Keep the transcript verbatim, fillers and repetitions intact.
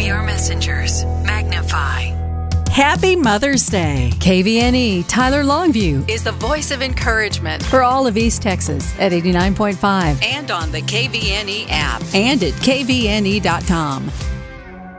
your messengers. Magnify. Happy Mother's Day. K V N E Tyler Longview Is the voice of encouragement. for all of East Texas at eighty-nine point five And on the K V N E app. And at K V N E dot com.